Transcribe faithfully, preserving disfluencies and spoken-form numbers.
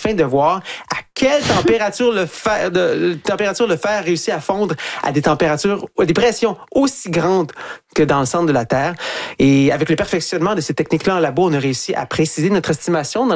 afin de voir à quelle température le fer, de, température le fer réussit à fondre à des températures, à des pressions aussi grandes que dans le centre de la Terre. Et avec le perfectionnement de ces techniques-là en labo, on a réussi à préciser notre estimation dans